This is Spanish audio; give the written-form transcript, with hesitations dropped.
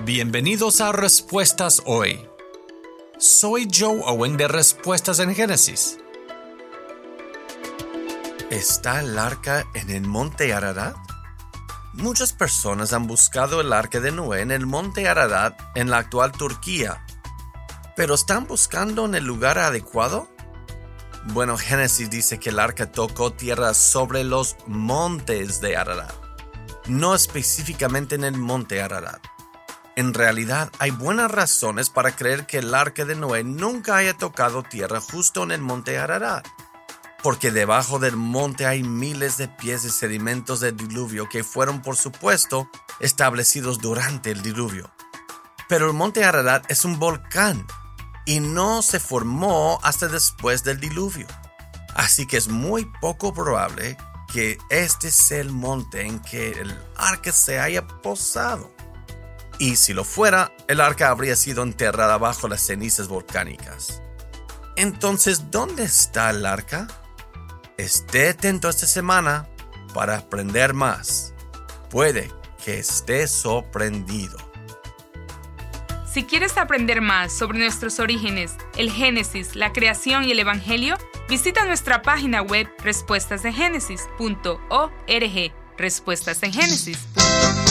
Bienvenidos a Respuestas Hoy. Soy Joe Owen de Respuestas en Génesis. ¿Está el arca en el monte Ararat? Muchas personas han buscado el arca de Noé en el monte Ararat en la actual Turquía. ¿Pero están buscando en el lugar adecuado? Bueno, Génesis dice que el arca tocó tierra sobre los montes de Ararat, no específicamente en el monte Ararat. En realidad, hay buenas razones para creer que el arca de Noé nunca haya tocado tierra justo en el monte Ararat, porque debajo del monte hay miles de pies de sedimentos del diluvio que fueron, por supuesto, establecidos durante el diluvio. Pero el monte Ararat es un volcán y no se formó hasta después del diluvio. Así que es muy poco probable que este sea el monte en que el arca se haya posado. Y si lo fuera, el arca habría sido enterrada bajo las cenizas volcánicas. Entonces, ¿dónde está el arca? Esté atento esta semana para aprender más. Puede que esté sorprendido. Si quieres aprender más sobre nuestros orígenes, el Génesis, la creación y el Evangelio, visita nuestra página web respuestasengenesis.org. Respuestas en Génesis.